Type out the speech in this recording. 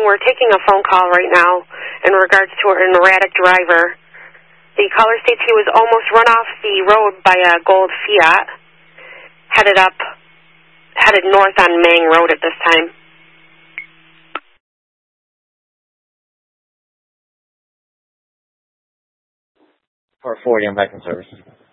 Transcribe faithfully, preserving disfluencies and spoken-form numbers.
We're taking a phone call right now in regards to an erratic driver. The caller states he was almost run off the road by a gold Fiat, headed up, headed north on Mang Road at this time. four forty on back in service.